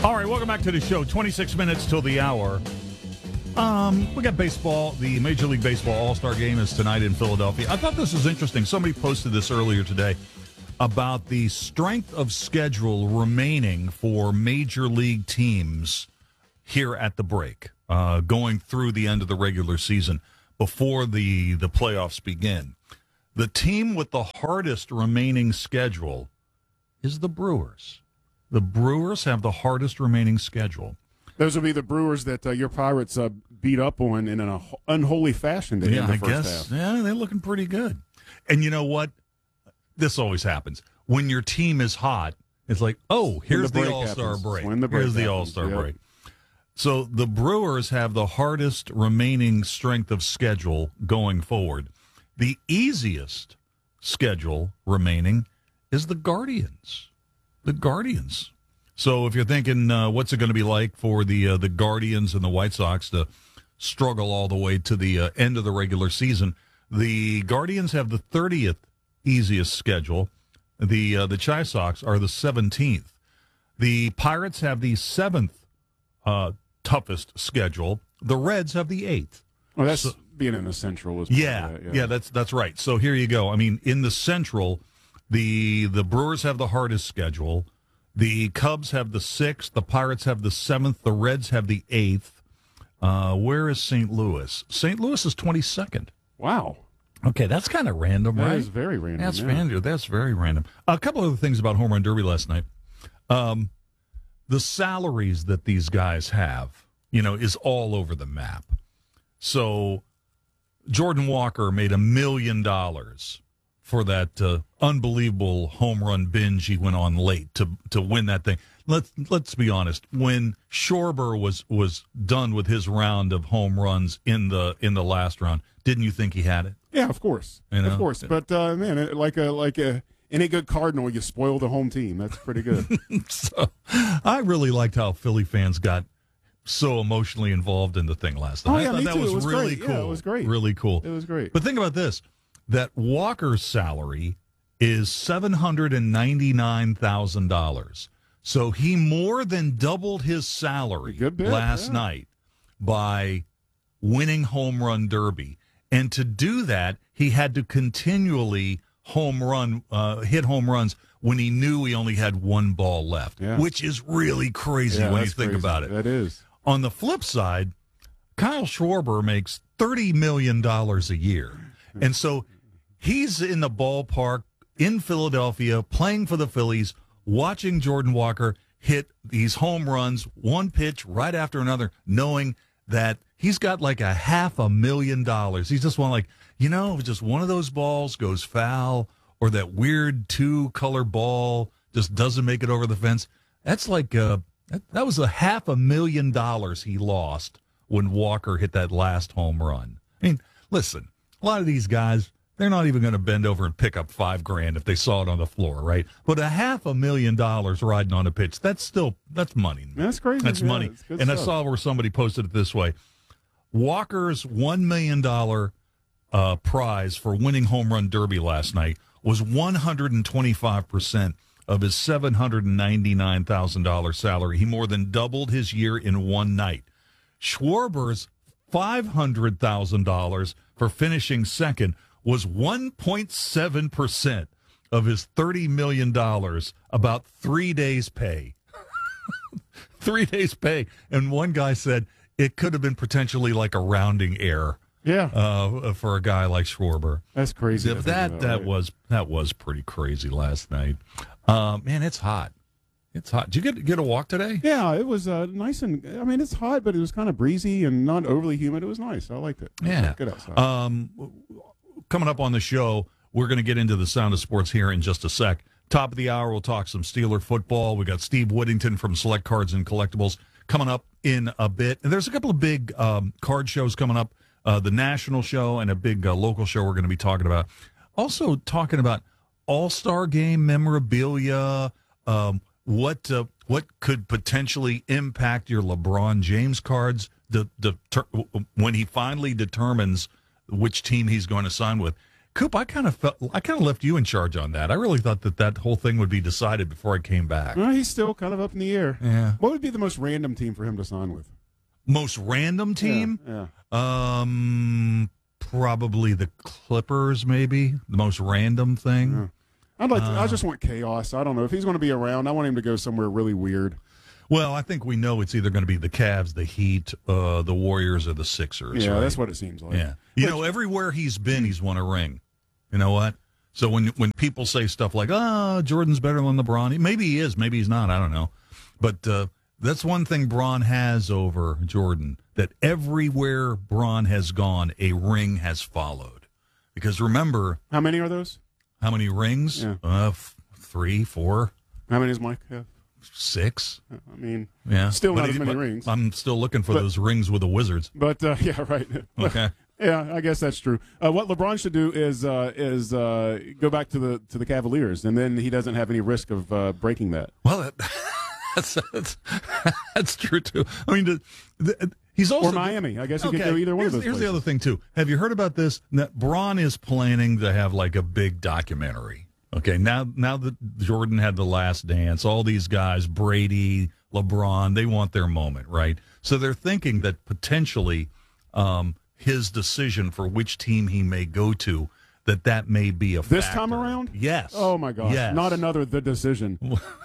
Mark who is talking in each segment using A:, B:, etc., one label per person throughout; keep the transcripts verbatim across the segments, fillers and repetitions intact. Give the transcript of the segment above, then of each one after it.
A: All right, welcome back to the show. twenty-six minutes till the hour. Um, we got baseball. The Major League Baseball All-Star Game is tonight in Philadelphia. I thought this was interesting. Somebody posted this earlier today about the strength of schedule remaining for Major League teams here at the break, uh, going through the end of the regular season before the, the playoffs begin. The team with the hardest remaining schedule is the Brewers. The Brewers have the hardest remaining schedule.
B: Those will be the Brewers that uh, your Pirates uh, beat up on in an unholy fashion to
A: yeah,
B: end the
A: I
B: first
A: guess,
B: half.
A: Yeah, they're looking pretty good. And you know what? This always happens. When your team is hot, it's like, oh, here's the, the All-Star
B: happens.
A: break.
B: When the break
A: here's the
B: happens.
A: All-Star
B: yep.
A: break. So the Brewers have the hardest remaining strength of schedule going forward. The easiest schedule remaining is the Guardians. The Guardians. So if you're thinking, uh, what's it going to be like for the uh, the Guardians and the White Sox to struggle all the way to the uh, end of the regular season, the Guardians have the thirtieth easiest schedule. The uh, the Chi Sox are the seventeenth. The Pirates have the seventh uh, toughest schedule. The Reds have the eighth.
B: Well, that's
A: so,
B: being in the Central. Is
A: yeah,
B: that, yeah,
A: yeah, that's that's right. So here you go. I mean, in the Central, the the Brewers have the hardest schedule. The Cubs have the sixth. The Pirates have the seventh. The Reds have the eighth. Uh, where is Saint Louis? Saint Louis is twenty-second.
B: Wow.
A: Okay, that's kind of random,
B: that
A: right?
B: That is very random.
A: That's
B: yeah.
A: random. That's very random. A couple other things about Home Run Derby last night. Um, the salaries that these guys have, you know, is all over the map. So Jordan Walker made a million dollars for that uh, unbelievable home run binge he went on late to to win that thing. Let's let's be honest. When Schwarber was was done with his round of home runs in the in the last round, didn't you think he had it?
B: Yeah, of course, you know? of course. But uh, man, it, like a like a any good Cardinal, you spoil the home team. That's pretty good.
A: So, I really liked how Philly fans got so emotionally involved in the thing last night.
B: Oh, yeah,
A: I thought
B: me
A: that
B: too.
A: was,
B: It was
A: really
B: great.
A: cool.
B: Yeah, it was great.
A: Really cool.
B: It was great.
A: But think about this. That Walker's salary is seven hundred ninety-nine thousand dollars. So he more than doubled his salary
B: Good bit,
A: last
B: yeah.
A: night by winning Home Run Derby. And to do that, he had to continually home run, uh, hit home runs when he knew he only had one ball left,
B: yeah.
A: which is really crazy
B: yeah,
A: when you think
B: crazy.
A: about it.
B: That is.
A: On the flip side, Kyle Schwarber makes thirty million dollars a year. And so he's in the ballpark in Philadelphia playing for the Phillies, watching Jordan Walker hit these home runs, one pitch right after another, knowing that he's got like a half a million dollars. He's just one like, you know, if just one of those balls goes foul or that weird two-color ball just doesn't make it over the fence, that's like uh, that, that was a half a million dollars he lost when Walker hit that last home run. I mean, listen, a lot of these guys, they're not even going to bend over and pick up five grand if they saw it on the floor, right? But a half a million dollars riding on a pitch, that's still, that's money.
B: That's crazy.
A: That's
B: yeah,
A: money.
B: good
A: And
B: stuff.
A: I saw where somebody posted it this way. Walker's one million dollars uh, prize for winning Home Run Derby last night was one hundred twenty-five percent of his seven hundred ninety-nine thousand dollars salary. He more than doubled his year in one night. Schwarber's five hundred thousand dollars for finishing second was one point seven percent of his thirty million dollars, about three days' pay. Three days' pay. And one guy said it could have been potentially like a rounding error.
B: Yeah,
A: Uh, for a guy like Schwarber.
B: that's crazy.
A: That that, that
B: right?
A: was that was pretty crazy last night. Uh, man, it's hot. It's hot. Did you get get a walk today?
B: Yeah, it was uh, nice and I mean it's hot, but it was kind of breezy and not overly humid. It was nice. I liked it. it
A: Yeah.
B: good outside.
A: Um, coming up on the show, we're going to get into the Sound of Sports here in just a sec. Top of the hour, we'll talk some Steeler football. We got Steve Whittington from Select Cards and Collectibles coming up in a bit. And there's a couple of big um, card shows coming up. Uh, the national show and a big uh, local show we're going to be talking about. Also talking about All-Star Game memorabilia, um, what uh, what could potentially impact your LeBron James cards the, the ter- when he finally determines which team he's going to sign with. Coop, I kind of felt, I kind of left you in charge on that. I really thought that that whole thing would be decided before I came back.
B: Well, he's still kind of up in the air.
A: Yeah.
B: What would be the most random team for him to sign with?
A: Most random team?
B: Yeah. yeah.
A: Um, probably the Clippers, maybe the most random thing.
B: yeah. I'd like. To,
A: Uh,
B: I just want chaos. I don't know if he's going to be around. I want him to go somewhere really weird.
A: Well, I think we know it's either going to be the Cavs, the Heat, uh, the Warriors, or the Sixers.
B: Yeah,
A: right?
B: that's what it seems like.
A: Yeah, you
B: Which-
A: know, everywhere he's been, he's won a ring. You know what? So when when people say stuff like, "Ah, oh, Jordan's better than LeBron," maybe he is, maybe he's not. I don't know. But uh, that's one thing Bron has over Jordan, that everywhere Bron has gone, a ring has followed. Because remember,
B: How many are those?
A: how many rings?
B: Yeah.
A: Uh, f- three, four,
B: How many does Mike have?
A: six.
B: I mean,
A: Yeah,
B: Still
A: But
B: not
A: he-
B: as many
A: but
B: rings.
A: I'm still looking for
B: But-
A: those rings with the Wizards.
B: but uh, yeah, right.
A: Okay.
B: Yeah, I guess that's true. Uh, what LeBron should do is uh, is uh, go back to the to the Cavaliers, and then he doesn't have any risk of uh, breaking that.
A: Well, that, that's, that's that's true too. I mean, the, the, he's also
B: Or Miami. I guess he
A: Okay,
B: could go either one
A: here's,
B: of those.
A: here's the
B: places.
A: other thing too. Have you heard about this? That Bron is planning to have like a big documentary. Okay, now now that Jordan had the last dance, all these guys, Brady, LeBron, they want their moment, right? So they're thinking that potentially um, his decision for which team he may go to, that that may be a
B: This
A: factor.
B: time around?
A: Yes.
B: Oh my gosh!
A: Yes.
B: Not another The Decision.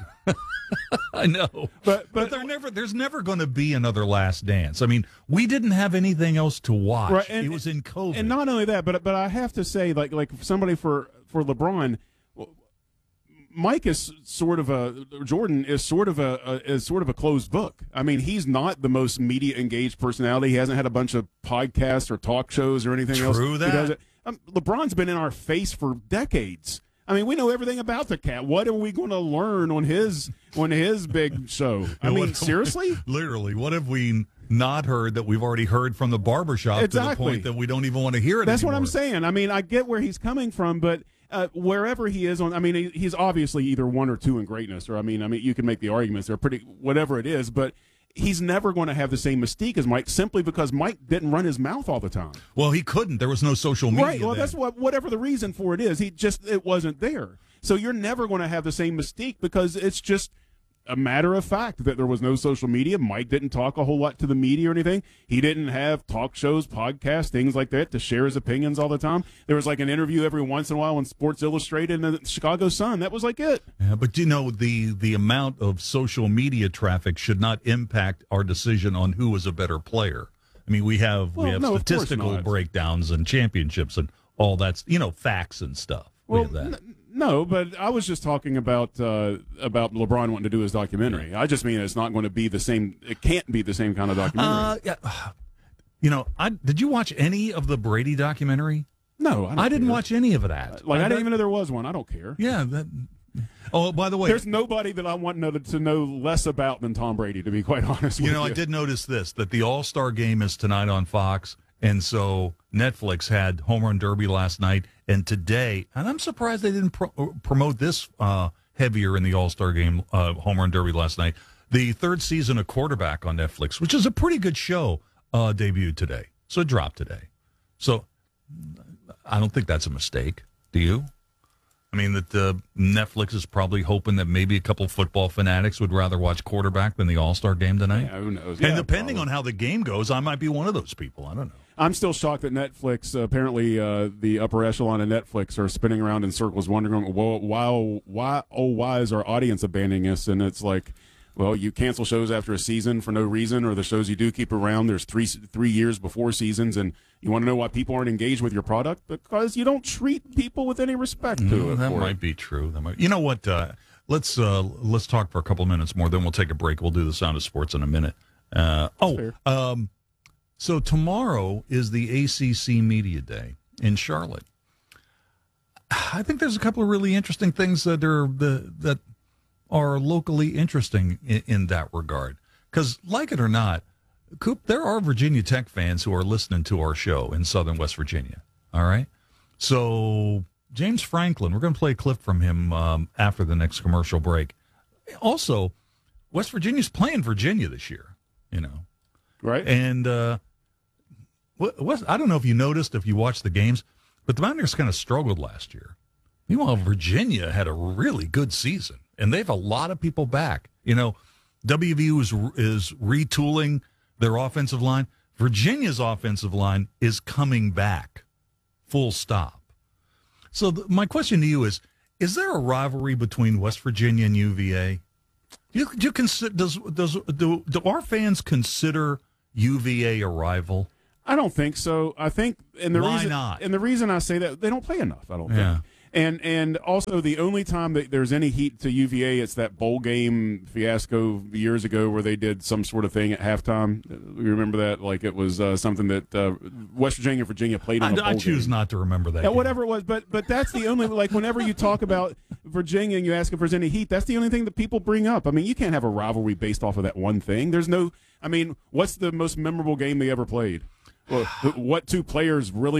A: I know,
B: But
A: but
B: but,
A: there never, there's never going to be another Last Dance. I mean, we didn't have anything else to watch.
B: Right, and-
A: it was in COVID.
B: and not only that, but but I have to say, like like somebody for for LeBron, Mike is sort of a Jordan is sort of a, a is sort of a closed book. I mean, he's not the most media engaged personality. He hasn't had a bunch of podcasts or talk shows or anything else.
A: True
B: He
A: that.
B: doesn't- um, LeBron's been in our face for decades. I mean, we know everything about the cat. What are we going to learn on his on his big show? I
A: And
B: mean,
A: what-
B: seriously?
A: Literally, what have we not heard that we've already heard from the barbershop to the
B: Exactly.
A: point that we don't even want to hear it
B: That's what
A: anymore?
B: I'm saying. I mean, I get where he's coming from, but uh, wherever he is on, I mean, he, he's obviously either one or two in greatness, or I mean, I mean, you can make the arguments. They're pretty, whatever it is, but he's never going to have the same mystique as Mike, simply because Mike didn't run his mouth all the time.
A: Well, he couldn't. There was no social media.
B: Right. Well,
A: then.
B: that's what, whatever the reason for it is, he just it wasn't there. So you're never going to have the same mystique because it's just a matter of fact that there was no social media. Mike didn't talk a whole lot to the media or anything. He didn't have talk shows, podcasts, things like that to share his opinions all the time. There was like an interview every once in a while on Sports Illustrated and the Chicago Sun. That was like it.
A: Yeah, but you know, the the amount of social media traffic should not impact our decision on who is a better player. I mean, we have we
B: Well,
A: have
B: no, of course
A: statistical
B: not.
A: breakdowns and championships and all that's, you know, facts and stuff.
B: Well,
A: we have that.
B: n- no, but I was just talking about uh, about LeBron wanting to do his documentary. I just mean it's not going to be the same. It can't be the same kind of documentary.
A: Uh, yeah. You know, I did you watch any of the Brady documentary?
B: no, I, don't
A: I didn't
B: care.
A: watch any of that.
B: Like I,
A: I
B: didn't even know there was one. I don't care.
A: Yeah. That, oh, by the way,
B: There's nobody that I want know, to know less about than Tom Brady, to be quite honest
A: you
B: with
A: know,
B: you.
A: I did notice this, that the All-Star game is tonight on Fox, and so Netflix had Home Run Derby last night, and today, and I'm surprised they didn't pro- promote this uh, heavier in the All-Star game, uh, Home Run Derby last night. The third season of Quarterback on Netflix, which is a pretty good show, uh, debuted today. So it dropped today. So I don't think that's a mistake. Do you? I mean, that uh, Netflix is probably hoping that maybe a couple football fanatics would rather watch Quarterback than the All-Star game tonight.
B: Yeah, who knows?
A: And
B: Yeah,
A: depending
B: probably.
A: on how the game goes, I might be one of those people. I don't know.
B: I'm still shocked that Netflix, uh, apparently uh, the upper echelon of Netflix are spinning around in circles wondering, well, why, why, oh, why is our audience abandoning us? And it's like, well, you cancel shows after a season for no reason, or the shows you do keep around, there's three three years before seasons, and you want to know why people aren't engaged with your product? Because you don't treat people with any respect to
A: Mm,
B: it.
A: that
B: for
A: might
B: it.
A: be true. That might. You know what? Uh, let's uh, let's talk for a couple minutes more. Then we'll take a break. We'll do the Sound of Sports in a minute. Uh, oh,
B: fair.
A: um, so tomorrow is the A C C Media Day in Charlotte. I think there's a couple of really interesting things that are the that are locally interesting in, in that regard. Because, like it or not, Coop, there are Virginia Tech fans who are listening to our show in Southern West Virginia. All right, so James Franklin, we're going to play a clip from him um, after the next commercial break. Also, West Virginia's playing Virginia this year. You know,
B: Right?
A: and uh, what, what I don't know if you noticed if you watched the games. But the Mountaineers kind of struggled last year. Meanwhile, Virginia had a really good season, and they have a lot of people back. You know, W V U is, is retooling their offensive line. Virginia's offensive line is coming back, full stop. So th- my question to you is, is there a rivalry between West Virginia and U V A? Do you, do you consider, does, does, do, do our fans consider U V A a rival?
B: I don't think so. I think, and the
A: Why
B: reason,
A: not?
B: And the reason I say that, they don't play enough. I don't
A: Yeah.
B: think. And and also the only time that there's any heat to U V A, it's that bowl game fiasco years ago where they did some sort of thing at halftime. You remember that? Like it was uh, something that uh, West Virginia, Virginia played in a bowl
A: I, I choose
B: game.
A: not to remember that.
B: Yeah,
A: game.
B: whatever it was, but but that's the only, like, whenever you talk about Virginia and you ask if there's any heat, that's the only thing that people bring up. I mean, you can't have a rivalry based off of that one thing. There's no, I mean, what's the most memorable game they ever played? Well, what two players really